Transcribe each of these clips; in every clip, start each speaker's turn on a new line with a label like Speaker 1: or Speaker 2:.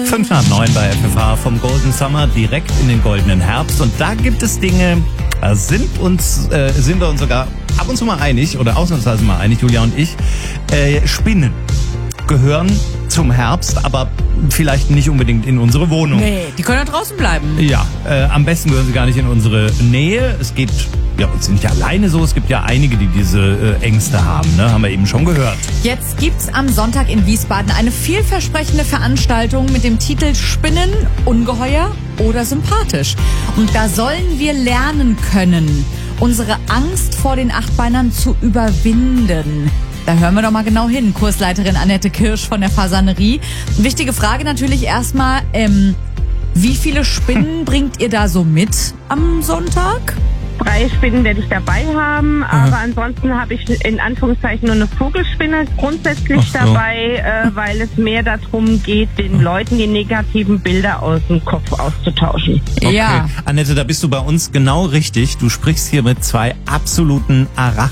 Speaker 1: 5:09 bei FFH vom Golden Summer direkt in den goldenen Herbst. Und da gibt es Dinge, da sind wir uns sogar ab und zu mal einig, oder ausnahmsweise mal einig, Julia und ich. Spinnen gehören zum Herbst, aber vielleicht nicht unbedingt in unsere Wohnung.
Speaker 2: Nee, die können ja draußen bleiben.
Speaker 1: Ja, am besten gehören sie gar nicht in unsere Nähe. Es geht ja uns nicht alleine so. Es gibt ja einige, die diese Ängste haben, ne? Haben wir eben schon gehört.
Speaker 2: Jetzt gibt's am Sonntag in Wiesbaden eine vielversprechende Veranstaltung mit dem Titel Spinnen, ungeheuer oder sympathisch. Und da sollen wir lernen können, unsere Angst vor den Achtbeinern zu überwinden. Da hören wir doch mal genau hin. Kursleiterin Annette Kirsch von der Fasanerie. Wichtige Frage natürlich erstmal, wie viele Spinnen bringt ihr da so mit am Sonntag?
Speaker 3: 3 Spinnen werde ich dabei haben, aber ansonsten habe ich in Anführungszeichen nur eine Vogelspinne grundsätzlich dabei, weil es mehr darum geht, den Leuten die negativen Bilder aus dem Kopf auszutauschen.
Speaker 1: Okay.
Speaker 2: Ja.
Speaker 1: Annette, da bist du bei uns genau richtig. Du sprichst hier mit 2 absoluten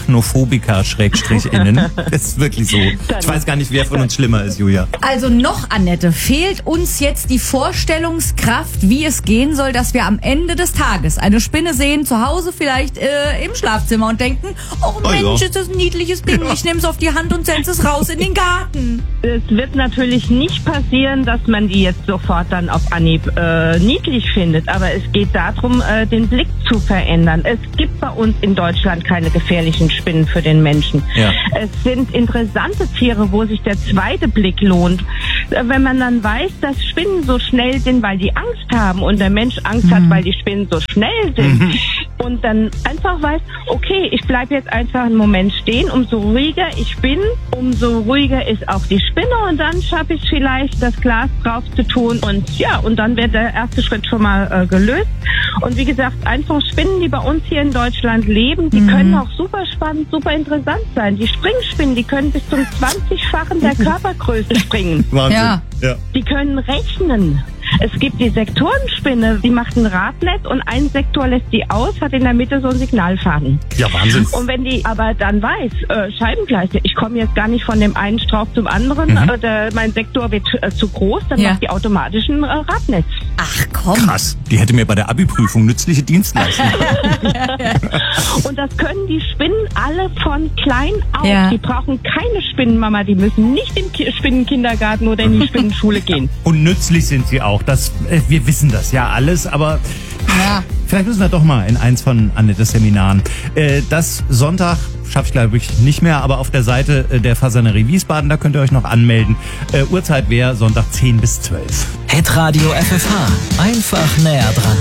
Speaker 1: Arachnophobiker-Innen. Das ist wirklich so. Ich weiß gar nicht, wer von uns schlimmer ist, Julia.
Speaker 2: Also noch, Annette, fehlt uns jetzt die Vorstellungskraft, wie es gehen soll, dass wir am Ende des Tages eine Spinne sehen, zu Hause vielleicht im Schlafzimmer und denken, oh Mensch, ist das ein niedliches Ding, ich nehme es auf die Hand und sende es raus in den Garten.
Speaker 3: Es wird natürlich nicht passieren, dass man die jetzt sofort dann auf Anhieb niedlich findet, aber es geht darum, den Blick zu verändern. Es gibt bei uns in Deutschland keine gefährlichen Spinnen für den Menschen.
Speaker 1: Ja.
Speaker 3: Es sind interessante Tiere, wo sich der zweite Blick lohnt. Wenn man dann weiß, dass Spinnen so schnell sind, weil die Angst haben und der Mensch Angst hat, weil die Spinnen so schnell sind und dann einfach weiß, okay, ich bleibe jetzt einfach einen Moment stehen, umso ruhiger ich bin, umso ruhiger ist auch die Spinne und dann schaffe ich vielleicht das Glas drauf zu tun und ja, und dann wird der erste Schritt schon mal gelöst. Und wie gesagt, einfach Spinnen, die bei uns hier in Deutschland leben, die können auch super spannend, super interessant sein. Die Springspinnen, die können bis zum 20-fachen der Körpergröße springen.
Speaker 1: Wahnsinn.
Speaker 2: Ja.
Speaker 1: Ja.
Speaker 3: Die können rechnen. Es gibt die Sektorenspinne, die macht ein Radnetz und ein Sektor lässt die aus, hat in der Mitte so einen Signalfaden.
Speaker 1: Ja, Wahnsinn.
Speaker 3: Und wenn die aber dann weiß, Scheibengleise, ich komme jetzt gar nicht von dem einen Strauch zum anderen, mein Sektor wird zu groß, dann macht die automatisch ein Radnetz.
Speaker 2: Ach komm.
Speaker 1: Krass. Die hätte mir bei der Abi-Prüfung nützliche Dienst leisten können.
Speaker 3: Und das können die Spinnen alle von klein auf.
Speaker 2: Ja.
Speaker 3: Die brauchen keine Spinnenmama, die müssen nicht im Spinnenkindergarten oder in die Spinnenschule gehen.
Speaker 1: Und nützlich sind sie auch. Wir wissen das ja alles, aber vielleicht müssen wir doch mal in eins von Annettes Seminaren. Das Sonntag schaffe ich, glaube ich, nicht mehr, aber auf der Seite der Fasanerie Wiesbaden, da könnt ihr euch noch anmelden. Uhrzeit wäre Sonntag 10 bis 12.
Speaker 4: Hitradio FFH. Einfach näher dran.